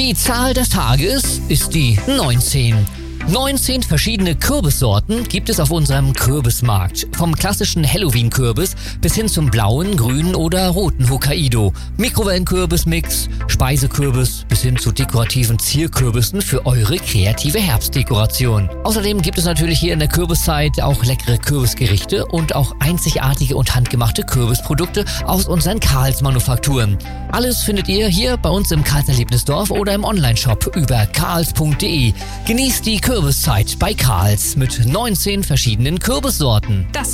Die Zahl des Tages ist die 19. 19 verschiedene Kürbissorten gibt es auf unserem Kürbismarkt. Vom klassischen Halloween-Kürbis bis hin zum blauen, grünen oder roten Hokkaido. Mikrowellenkürbismix, Speisekürbis bis hin zu dekorativen Zierkürbissen für eure kreative Herbstdekoration. Außerdem gibt es natürlich hier in der Kürbiszeit auch leckere Kürbisgerichte und auch einzigartige und handgemachte Kürbisprodukte aus unseren Karls-Manufakturen. Alles findet ihr hier bei uns im Karls Erlebnisdorf oder im Onlineshop über karls.de. Genießt die Kürbiszeit bei Karls mit 19 verschiedenen Kürbissorten.